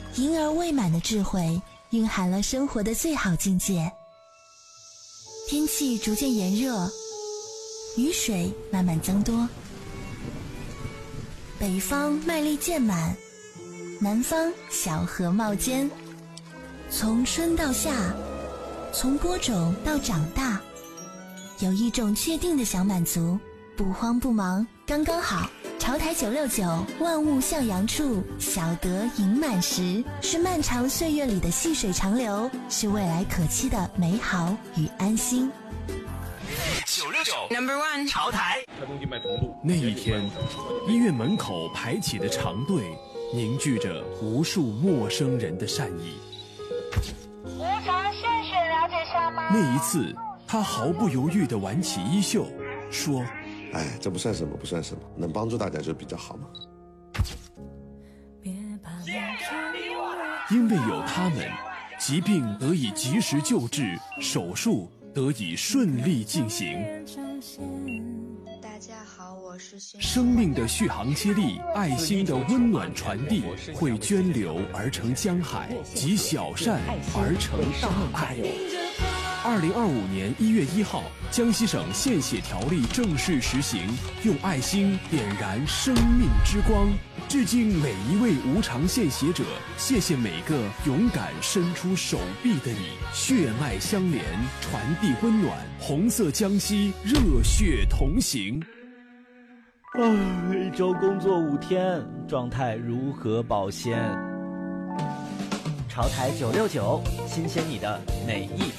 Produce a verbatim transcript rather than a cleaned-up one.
婴儿未满的智慧蕴含了生活的最好境界。天气逐渐炎热，雨水慢慢增多，北方麦粒渐满，南方小荷冒尖。从春到夏，从播种到长大，有一种确定的小满足，不慌不忙，刚刚好。潮台九六九，万物向阳处，小得盈满时，是漫长岁月里的细水长流，是未来可期的美好与安心。 九六九 Number One 潮台。 那一天，医院门口排起的长队，凝聚着无数陌生人的善意。 无偿献血了解下吗？ 那一次，他毫不犹豫地挽起衣袖，说： 哎，这不算什么，不算什么，能帮助大家就比较好嘛。 因为有他们，疾病得以及时救治，手术得以顺利进行。 大家好，我是生命的续航接力，爱心的温暖传递，会涓流而成江海，集小善而成大爱。二零二五年一月一号，江西省献血条例正式实行，用爱心点燃生命之光。致敬每一位无偿献血者，谢谢每个勇敢伸出手臂的你，血脉相连，传递温暖，红色江西，热血同行。 啊，一周工作五天，状态如何保鲜？潮台九六九，新鲜你的每一天。